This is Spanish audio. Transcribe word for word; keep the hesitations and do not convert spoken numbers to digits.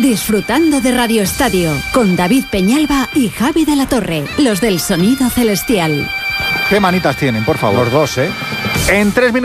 disfrutando de Radio Estadio, con David Peñalba y Javi de la Torre, los del sonido celestial. ¿Qué manitas tienen, por favor? Los dos, ¿eh? En tres minutos.